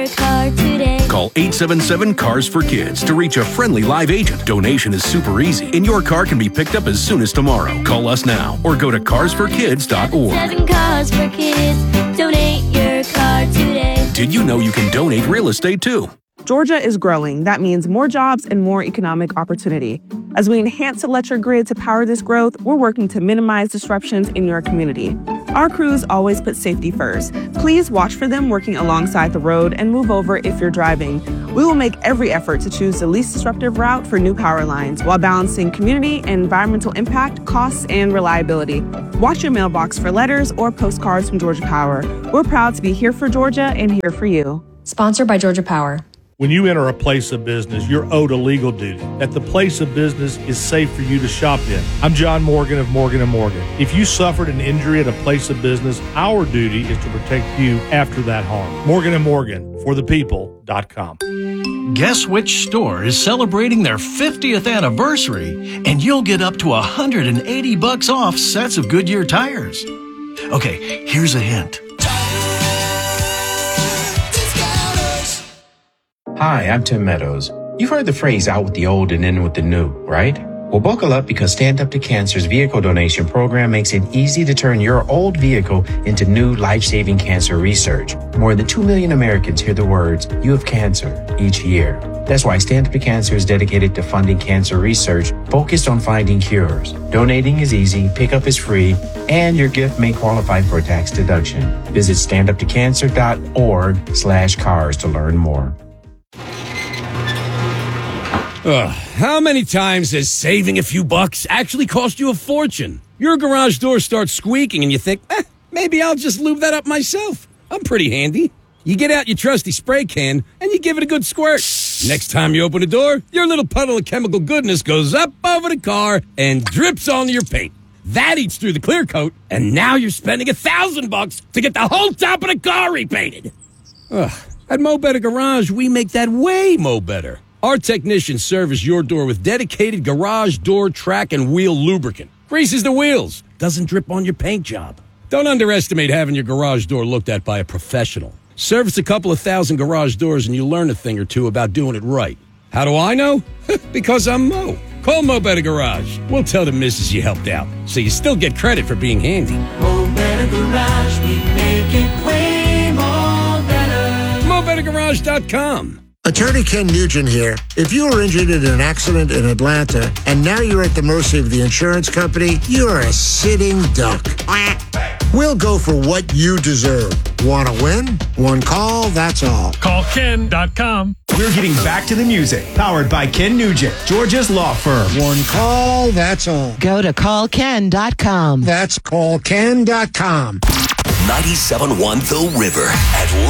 car today. Call 877-CARS-FOR-KIDS to reach a friendly live agent. Donation is super easy, and your car can be picked up as soon as tomorrow. Call us now or go to carsforkids.org. 7 Cars for Kids. Donate your car today. Did you know you can donate real estate too? Georgia is growing. That means more jobs and more economic opportunity. As we enhance electric grid to power this growth, we're working to minimize disruptions in your community. Our crews always put safety first. Please watch for them working alongside the road and move over if you're driving. We will make every effort to choose the least disruptive route for new power lines while balancing community and environmental impact, costs, and reliability. Watch your mailbox for letters or postcards from Georgia Power. We're proud to be here for Georgia and here for you. Sponsored by Georgia Power. When you enter a place of business, you're owed a legal duty that the place of business is safe for you to shop in. I'm John Morgan of Morgan & Morgan. If you suffered an injury at a place of business, our duty is to protect you after that harm. Morgan & Morgan, forthepeople.com. Guess which store is celebrating their 50th anniversary, and you'll get up to $180 off sets of Goodyear tires. Okay, here's a hint. Hi, I'm Tim Meadows. You've heard the phrase out with the old and in with the new, right? Well, buckle up because Stand Up to Cancer's vehicle donation program makes it easy to turn your old vehicle into new life-saving cancer research. More than 2 million Americans hear the words, "You have cancer," each year. That's why Stand Up to Cancer is dedicated to funding cancer research focused on finding cures. Donating is easy, pickup is free, and your gift may qualify for a tax deduction. Visit standuptocancer.org/cars to learn more. How many times has saving a few bucks actually cost you a fortune? Your garage door starts squeaking and you think, maybe I'll just lube that up myself. I'm pretty handy. You get out your trusty spray can and you give it a good squirt. Next time you open the door, your little puddle of chemical goodness goes up over the car and drips onto your paint. That eats through the clear coat, and now you're spending $1,000 to get the whole top of the car repainted. At Mo Better Garage, we make that way mo better. Our technicians service your door with dedicated garage door track and wheel lubricant. Greases the wheels. Doesn't drip on your paint job. Don't underestimate having your garage door looked at by a professional. Service a couple of thousand garage doors and you'll learn a thing or two about doing it right. How do I know? Because I'm Mo. Call Mo Better Garage. We'll tell the missus you helped out, so you still get credit for being handy. Mo Better Garage, we make it way more better. MoBetterGarage.com. Attorney Ken Nugent here. If you were injured in an accident in Atlanta and now you're at the mercy of the insurance company, you're a sitting duck. We'll go for what you deserve. Want to win? One call, that's all. Call Ken.com. We're getting back to the music. Powered by Ken Nugent, Georgia's law firm. One call, that's all. Go to callken.com. That's callken.com. 97.1 The River, Atlanta.